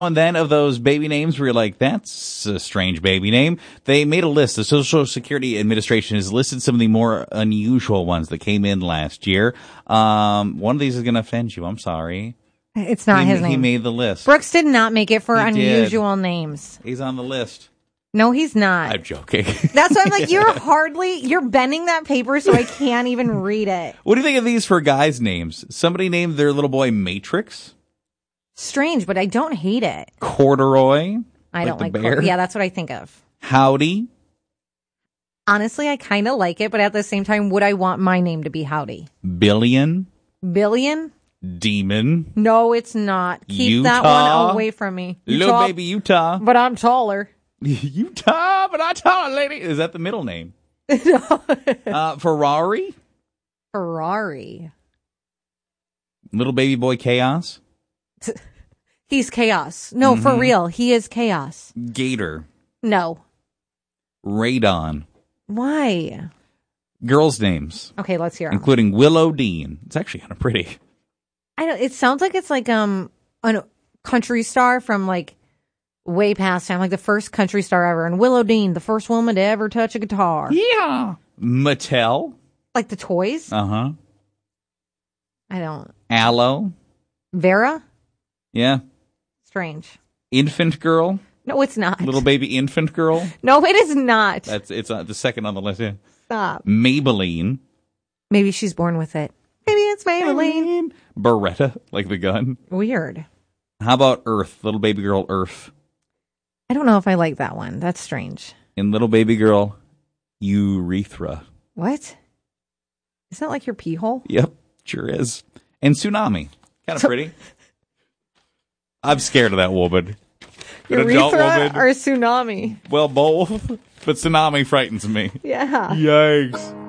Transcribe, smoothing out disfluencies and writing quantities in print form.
And then of those baby names where you're like, that's a strange baby name, they made a list. The Social Security Administration has listed some of the more unusual ones that came in last year. One of these is going to offend you. I'm sorry. It's not his name. He made the list. Brooks did not make it for unusual names. He's on the list. No, he's not. I'm joking. That's why I'm like, you're bending that paper so I can't even read it. What do you think of these for guys' names? Somebody named their little boy Matrix. Strange, but I don't hate it. Corduroy. I don't like bear. Yeah, that's what I think of. Howdy. Honestly, I kind of like it, but at the same time, would I want my name to be Howdy? Billion. Billion? Demon. No, it's not. Keep Utah. that one away from me. Little baby Utah. But I'm taller. Utah, but I'm taller, lady. Is that the middle name? Ferrari. Ferrari. Little baby boy Chaos. He's chaos. No, for real. He is chaos. Gator. No. Radon. Why? Girls' names. Okay, let's hear 'em. Including Willow Dean. It's actually kind of pretty. I don't. It sounds like it's like a country star from like way past time, like the first country star ever. And Willow Dean, the first woman to ever touch a guitar. Yeah. Mattel. Like the toys? Uh-huh. I don't. Aloe. Vera? Yeah. Strange. Infant girl. No, it's not. Little baby infant girl. No, it is not. It's the second on the list. Yeah. Stop. Maybelline. Maybe she's born with it. Maybe it's Maybelline. Beretta, like the gun. Weird. How about Earth? Little baby girl Earth. I don't know if I like that one. That's strange. And little baby girl Urethra. What? Is that like your pee hole? Yep, sure is. And Tsunami. Kind of pretty. I'm scared of that woman. Urethra or Tsunami? Well, both. But Tsunami frightens me. Yeah. Yikes.